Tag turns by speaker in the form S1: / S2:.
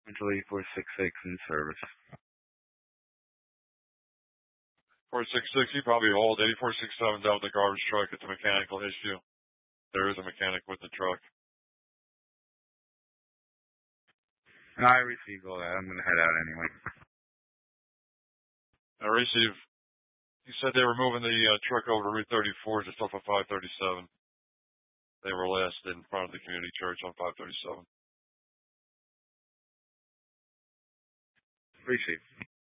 S1: Until 8466 in service.
S2: 466, he probably hauled 8467 down with the garbage truck. It's a mechanical issue. There is a mechanic with the truck.
S1: No, I received all that. I'm going to head out anyway.
S2: I received. He said they were moving the truck over Route 34 just off of 537. They were last in front of the community church on 537.
S1: Appreciate it.